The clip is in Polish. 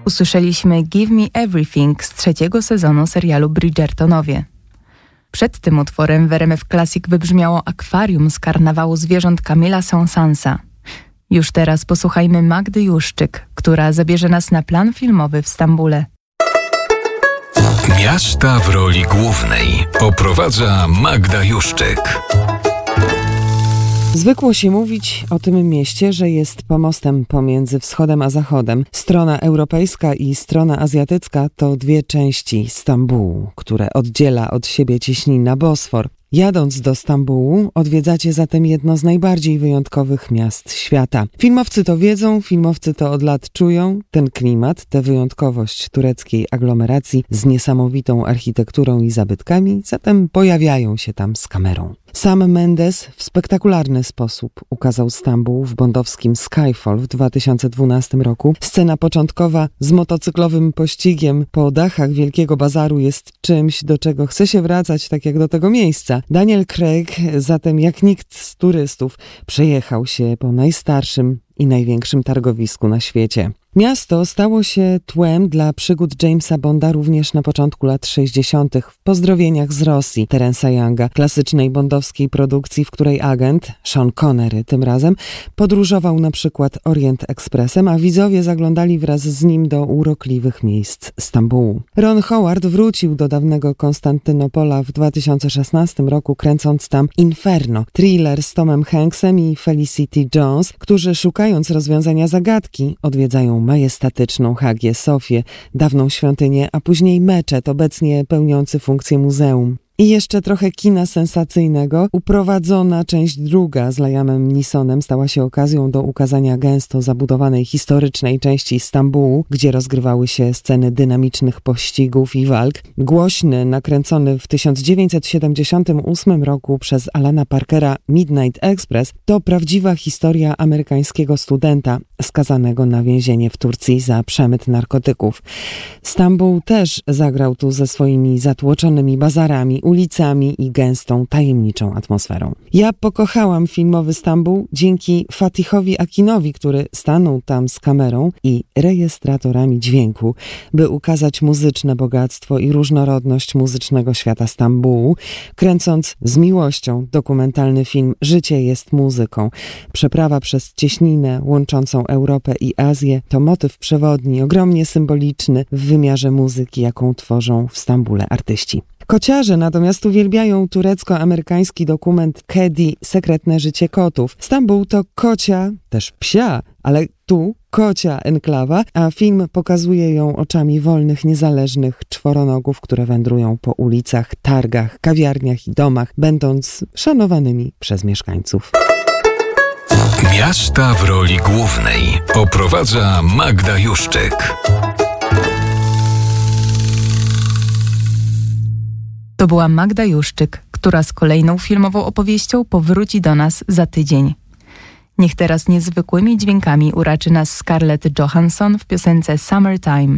usłyszeliśmy Give Me Everything z 3. sezonu serialu Bridgertonowie. Przed tym utworem w RMF Classic wybrzmiało Akwarium z karnawału zwierząt Camila Saint-Sansa. Już teraz posłuchajmy Magdy Juszczyk, która zabierze nas na plan filmowy w Stambule. Miasta w roli głównej oprowadza Magda Juszczyk. Zwykło się mówić o tym mieście, że jest pomostem pomiędzy wschodem a zachodem. Strona europejska i strona azjatycka to dwie części Stambułu, które oddziela od siebie cieśnina Bosfor. Jadąc do Stambułu, odwiedzacie zatem jedno z najbardziej wyjątkowych miast świata. Filmowcy to wiedzą, filmowcy to od lat czują. Ten klimat, tę wyjątkowość tureckiej aglomeracji z niesamowitą architekturą i zabytkami, zatem pojawiają się tam z kamerą. Sam Mendes w spektakularny sposób ukazał Stambuł w bondowskim Skyfall w 2012 roku. Scena początkowa z motocyklowym pościgiem po dachach Wielkiego Bazaru jest czymś, do czego chce się wracać, tak jak do tego miejsca. Daniel Craig zatem jak nikt z turystów przejechał się po najstarszym i największym targowisku na świecie. Miasto stało się tłem dla przygód Jamesa Bonda również na początku lat 60. w Pozdrowieniach z Rosji Terensa Younga, klasycznej bondowskiej produkcji, w której agent, Sean Connery tym razem, podróżował na przykład Orient Expressem, a widzowie zaglądali wraz z nim do urokliwych miejsc Stambułu. Ron Howard wrócił do dawnego Konstantynopola w 2016 roku, kręcąc tam Inferno, thriller z Tomem Hanksem i Felicity Jones, którzy szukając rozwiązania zagadki odwiedzają majestatyczną Hagię Sofię, dawną świątynię, a później meczet, obecnie pełniący funkcję muzeum. I jeszcze trochę kina sensacyjnego. Uprowadzona część druga z Liamem Neesonem stała się okazją do ukazania gęsto zabudowanej historycznej części Stambułu, gdzie rozgrywały się sceny dynamicznych pościgów i walk. Głośny, nakręcony w 1978 roku przez Alana Parkera Midnight Express to prawdziwa historia amerykańskiego studenta skazanego na więzienie w Turcji za przemyt narkotyków. Stambuł też zagrał tu ze swoimi zatłoczonymi bazarami, ulicami i gęstą, tajemniczą atmosferą. Ja pokochałam filmowy Stambuł dzięki Fatihowi Akinowi, który stanął tam z kamerą i rejestratorami dźwięku, by ukazać muzyczne bogactwo i różnorodność muzycznego świata Stambułu, kręcąc z miłością dokumentalny film Życie jest muzyką. Przeprawa przez cieśninę łączącą Europę i Azję to motyw przewodni, ogromnie symboliczny w wymiarze muzyki, jaką tworzą w Stambule artyści. Kociarze natomiast uwielbiają turecko-amerykański dokument Kedi – Sekretne życie kotów. Stambuł to kocia, też psia, ale tu kocia enklawa, a film pokazuje ją oczami wolnych, niezależnych czworonogów, które wędrują po ulicach, targach, kawiarniach i domach, będąc szanowanymi przez mieszkańców. Miasta w roli głównej oprowadza Magda Juszczyk. To była Magda Juszczyk, która z kolejną filmową opowieścią powróci do nas za tydzień. Niech teraz niezwykłymi dźwiękami uraczy nas Scarlett Johansson w piosence Summertime.